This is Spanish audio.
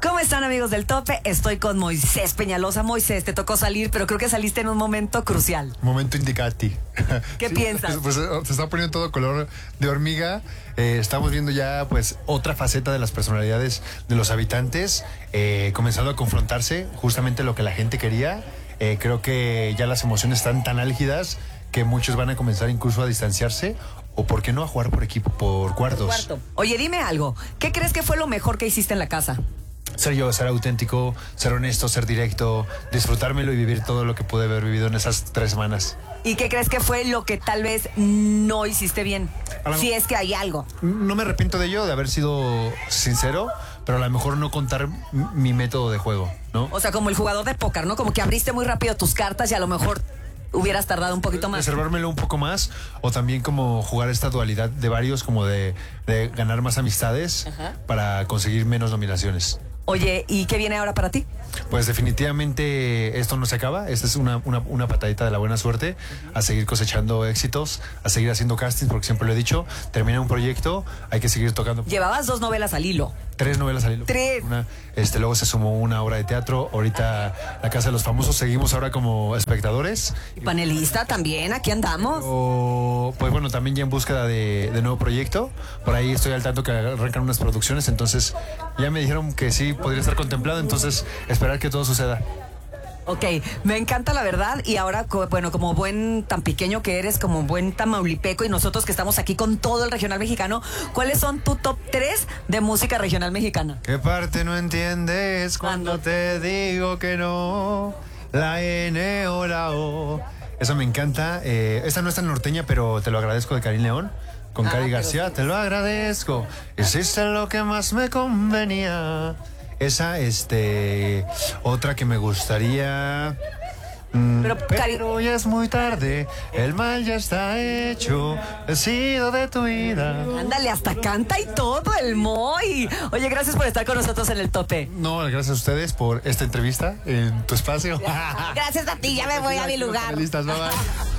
¿Cómo están, amigos del Tope? Estoy con Moisés Peñalosa. Moisés, te tocó salir, pero creo que saliste en un momento crucial. Momento indicati. ¿Qué piensas? Pues se está poniendo todo color de hormiga. Estamos viendo ya pues otra faceta de las personalidades de los habitantes, comenzando a confrontarse justamente lo que la gente quería. Creo que ya las emociones están tan álgidas que muchos van a comenzar incluso a distanciarse, o por qué no a jugar por equipo, por cuartos. Oye, dime algo. ¿Qué crees que fue lo mejor que hiciste en la casa? Ser yo, ser auténtico, ser honesto, ser directo, disfrutármelo y vivir todo lo que pude haber vivido en esas 3 semanas. ¿Y qué crees que fue lo que tal vez no hiciste bien? Si es que hay algo. No me arrepiento de ello, de haber sido sincero, pero a lo mejor no contar mi método de juego, ¿no? O sea, como el jugador de póker, ¿no? Como que abriste muy rápido tus cartas y a lo mejor hubieras tardado un poquito más. Reservármelo un poco más, o también como jugar esta dualidad de varios, como de ganar más amistades. Ajá. Para conseguir menos nominaciones. Oye, ¿y qué viene ahora para ti? Pues definitivamente esto no se acaba. Esta es una patadita de la buena suerte. A seguir cosechando éxitos, a seguir haciendo castings, porque siempre lo he dicho, termina un proyecto, hay que seguir tocando. Llevabas 2 novelas al hilo. 3 novelas al hilo. 3. Luego se sumó una obra de teatro. Ahorita La Casa de los Famosos. Seguimos ahora como espectadores. Y panelista también, aquí andamos. Pues bueno, también ya en búsqueda de nuevo proyecto. Por ahí estoy al tanto que arrancan unas producciones. Entonces ya me dijeron que sí podría estar contemplado. Entonces esperar que todo suceda. Ok, me encanta la verdad. Y ahora, bueno, como buen tan pequeño que eres, como buen tamaulipeco, y nosotros que estamos aquí con todo el regional mexicano, ¿cuáles son tu top 3 de música regional mexicana? ¿Qué parte no entiendes cuando te digo que no? La N o la O. Eso me encanta. Esta no es tan norteña, pero te lo agradezco, de Karim León. Con Cari García, te lo agradezco. Hiciste lo que más me convenía. Esa, otra que me gustaría. Pero ya es muy tarde, el mal ya está hecho, he sido de tu vida. Ándale, hasta canta y todo el Moy. Oye, gracias por estar con nosotros en el Tope. No, gracias a ustedes por esta entrevista en tu espacio. Gracias a ti, ya me voy a mi lugar. Listas, bye bye.